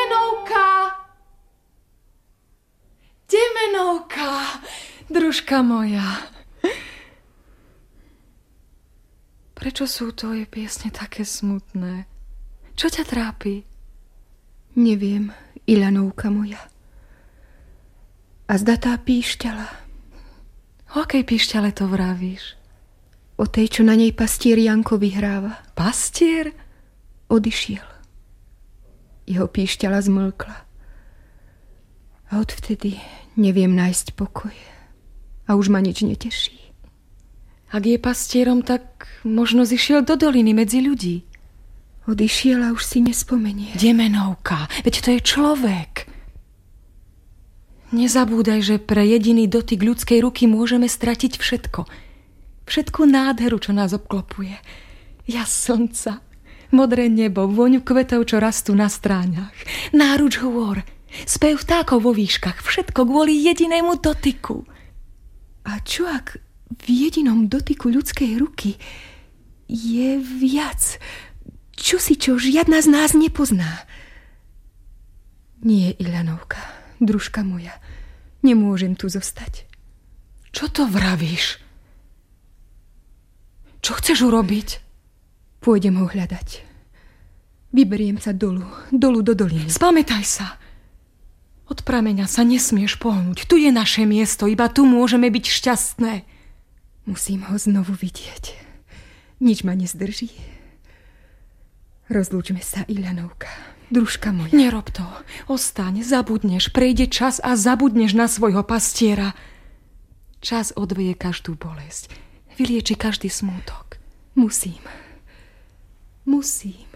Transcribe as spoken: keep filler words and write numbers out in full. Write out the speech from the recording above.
Demenovka! Demenovka! Družka moja. Prečo sú tvoje piesne také smutné? Čo ťa trápi? Neviem, Ilanovka moja. A zda tá píšťala. O akej píšťale to vravíš? O tej, čo na nej pastier Janko vyhráva. Pastier? Odišiel. Jeho píšťala zmlkla. A odvtedy neviem nájsť pokoj. A už ma nič neteší. Ak je pastierom, tak možno zišiel do doliny medzi ľudí. Odišiel a už si nespomenie. Demenovka, veď to je človek. Nezabúdaj, že pre jediný dotyk ľudskej ruky môžeme stratiť všetko. Všetku nádheru, čo nás obklopuje. Jas slnca, modré nebo, vôňu kvetov, čo rastú na stráňach, náruč hôr, spev vtákov vo výškach, všetko kvôli jedinému dotyku. A čo ak v jedinom dotyku ľudskej ruky je viac, čo si čo žiadna z nás nepozná? Nie, Ilanovka, družka moja, nemôžem tu zostať. Čo to vravíš? Čo chceš urobiť? Pôjdem ho hľadať. Vyberiem sa dolu, dolu do doliny. Spamätaj sa. Od prameňa sa nesmieš pohnúť. Tu je naše miesto, iba tu môžeme byť šťastné. Musím ho znovu vidieť. Nič ma nezdrží. Rozlúčme sa, Ilanovka, družka moja. Nerob to. Ostaň, zabudneš, prejde čas a zabudneš na svojho pastiera. Čas odveje každú bolesť. Vylieči každý smútok. Musím. Musím.